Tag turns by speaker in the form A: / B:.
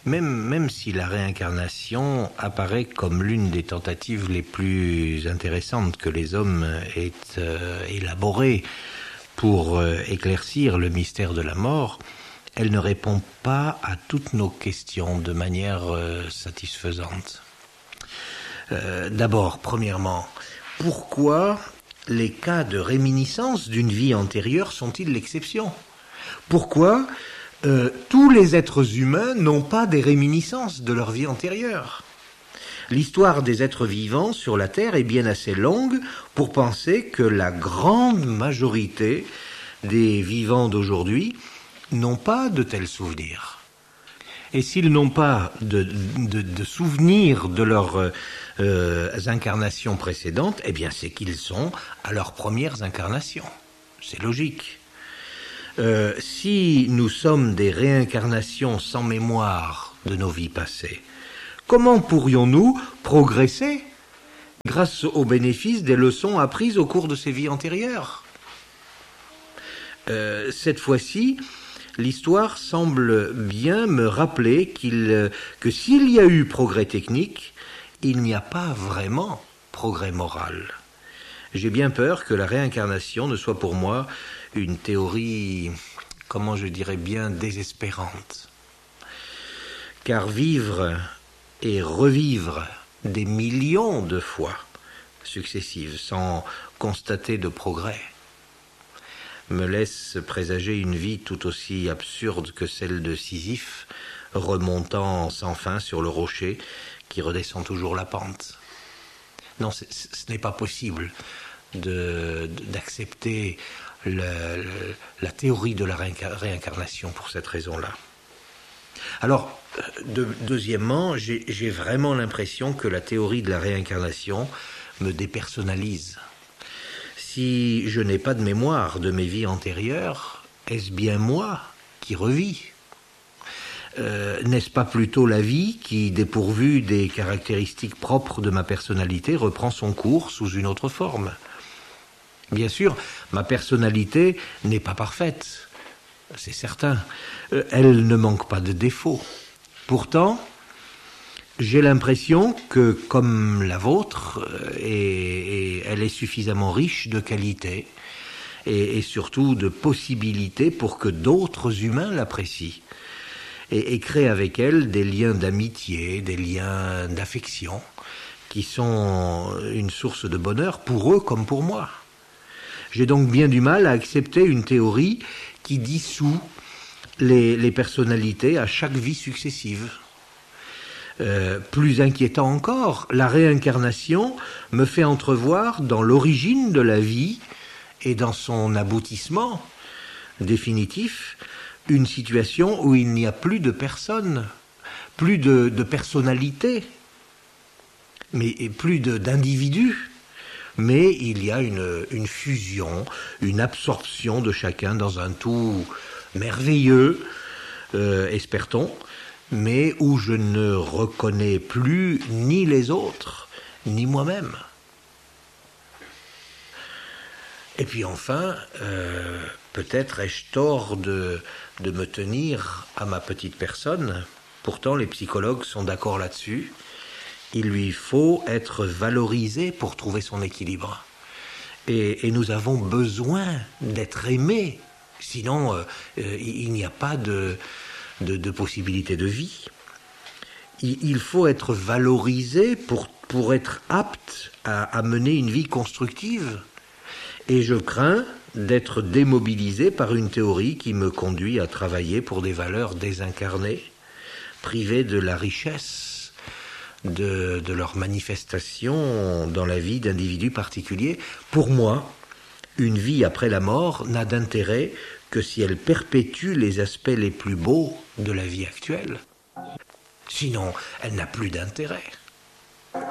A: Même si la réincarnation apparaît comme l'une des tentatives les plus intéressantes que les hommes aient élaborées pour éclaircir le mystère de la mort, elle ne répond pas à toutes nos questions de manière satisfaisante. D'abord, premièrement, pourquoi les cas de réminiscence d'une vie antérieure sont-ils l'exception ? Pourquoi tous les êtres humains n'ont pas des réminiscences de leur vie antérieure ? L'histoire des êtres vivants sur la Terre est bien assez longue pour penser que la grande majorité des vivants d'aujourd'hui n'ont pas de tels souvenirs. Et s'ils n'ont pas de souvenirs de leurs incarnations précédentes, eh bien c'est qu'ils sont à leurs premières incarnations. C'est logique. Si nous sommes des réincarnations sans mémoire de nos vies passées, comment pourrions-nous progresser grâce aux bénéfices des leçons apprises au cours de ces vies antérieures ? Cette fois-ci, l'histoire semble bien me rappeler que s'il y a eu progrès technique, il n'y a pas vraiment progrès moral. J'ai bien peur que la réincarnation ne soit pour moi une théorie, comment je dirais bien, désespérante. Car vivre et revivre des millions de fois successives sans constater de progrès me laisse présager une vie tout aussi absurde que celle de Sisyphe, remontant sans fin sur le rocher qui redescend toujours la pente. Non, ce n'est pas possible d'accepter la théorie de la réincarnation pour cette raison-là. Alors, deuxièmement, j'ai vraiment l'impression que la théorie de la réincarnation me dépersonnalise. Si je n'ai pas de mémoire de mes vies antérieures, est-ce bien moi qui revis ? N'est-ce pas plutôt la vie qui, dépourvue des caractéristiques propres de ma personnalité, reprend son cours sous une autre forme ? Bien sûr, ma personnalité n'est pas parfaite, c'est certain. Elle ne manque pas de défauts. Pourtant, j'ai l'impression que, comme la vôtre, elle est suffisamment riche de qualités et surtout de possibilités pour que d'autres humains l'apprécient et créent avec elle des liens d'amitié, des liens d'affection qui sont une source de bonheur pour eux comme pour moi. J'ai donc bien du mal à accepter une théorie qui dissout les personnalités à chaque vie successive. Plus inquiétant encore, la réincarnation me fait entrevoir dans l'origine de la vie et dans son aboutissement définitif une situation où il n'y a plus de personne, plus de personnalité, mais plus d'individus, mais il y a une fusion, une absorption de chacun dans un tout merveilleux, espère-t-on, mais où je ne reconnais plus ni les autres, ni moi-même. Et puis enfin, peut-être ai-je tort de me tenir à ma petite personne. Pourtant, les psychologues sont d'accord là-dessus. Il lui faut être valorisé pour trouver son équilibre. Et nous avons besoin d'être aimés. Sinon, il n'y a pas de possibilité de vie. Il faut être valorisé pour être apte à mener une vie constructive. Et je crains d'être démobilisé par une théorie qui me conduit à travailler pour des valeurs désincarnées, privées de la richesse de leur manifestation dans la vie d'individus particuliers. Pour moi, une vie après la mort n'a d'intérêt que si elle perpétue les aspects les plus beaux de la vie actuelle. Sinon, elle n'a plus d'intérêt.